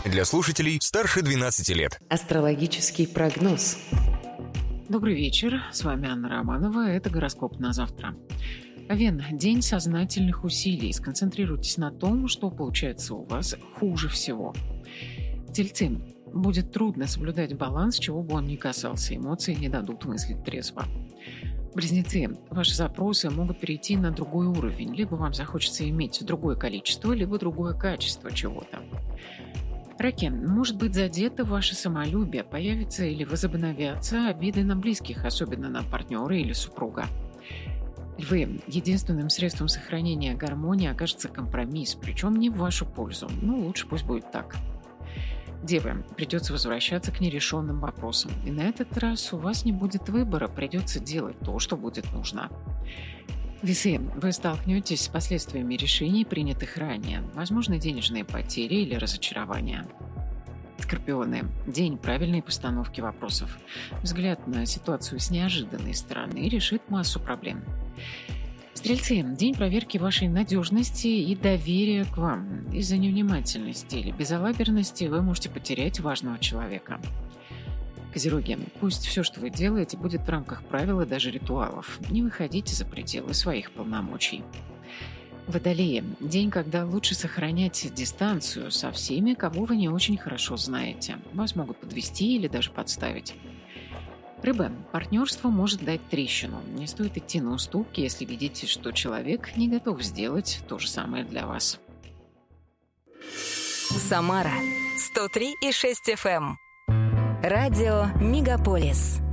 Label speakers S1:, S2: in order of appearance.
S1: Для слушателей старше 12 лет.
S2: Астрологический прогноз.
S3: Добрый вечер, с вами Анна Романова, это гороскоп на завтра. Овен, день сознательных усилий, сконцентрируйтесь на том, что получается у вас хуже всего. Тельцы, будет трудно соблюдать баланс, чего бы он ни касался, эмоции не дадут мыслить трезво. Близнецы, ваши запросы могут перейти на другой уровень, либо вам захочется иметь другое количество, либо другое качество чего-то. Раки, может быть задето ваше самолюбие, появятся или возобновятся обиды на близких, особенно на партнера или супруга. Львы, единственным средством сохранения гармонии окажется компромисс, причем не в вашу пользу, лучше пусть будет так. Девы, придется возвращаться к нерешенным вопросам, и на этот раз у вас не будет выбора, придется делать то, что будет нужно. Весы, вы столкнетесь с последствиями решений, принятых ранее, возможно, денежные потери или разочарования. Скорпионы, день правильной постановки вопросов. Взгляд на ситуацию с неожиданной стороны решит массу проблем. Стрельцы, день проверки вашей надежности и доверия к вам. Из-за невнимательности или безалаберности вы можете потерять важного человека. Козероги, пусть все, что вы делаете, будет в рамках правил и даже ритуалов. Не выходите за пределы своих полномочий. Водолеи, день, когда лучше сохранять дистанцию со всеми, кого вы не очень хорошо знаете. Вас могут подвести или даже подставить. Рыбы, партнерство может дать трещину. Не стоит идти на уступки, если видите, что человек не готов сделать то же самое для вас.
S4: Самара 103,6 FM. Радио Мегаполис.